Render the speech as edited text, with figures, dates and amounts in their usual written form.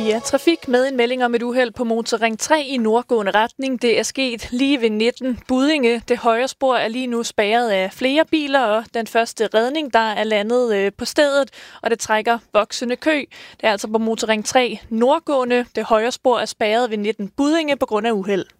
via trafik med en melding om et uheld på Motorring 3 i nordgående retning. Det er sket lige ved 19 Buddinge. Det højre spor er lige nu spærret af flere biler, og den første redning, der er landet på stedet, og det trækker voksende kø. Det er altså på Motorring 3 nordgående. Det højre spor er spærret ved 19 Buddinge på grund af uheld.